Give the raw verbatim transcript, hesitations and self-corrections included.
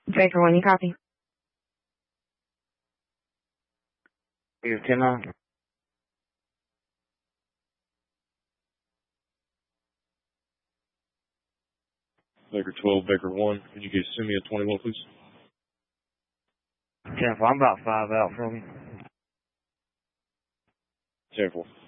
Baker one, you copy? Here's ten nine. Baker twelve, Baker one. Can you guys send me a twenty-one, please? ten four, I'm about five out from you. ten four.